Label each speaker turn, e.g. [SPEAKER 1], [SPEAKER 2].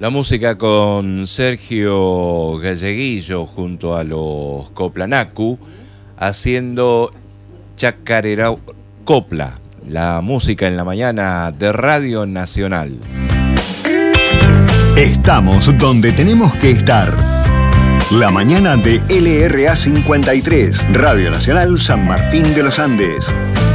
[SPEAKER 1] La música con Sergio Galleguillo junto a los Coplanacu haciendo Chacarera Copla, la música en la mañana de Radio Nacional.
[SPEAKER 2] Estamos donde tenemos que estar. La mañana de LRA 53, Radio Nacional San Martín de los Andes.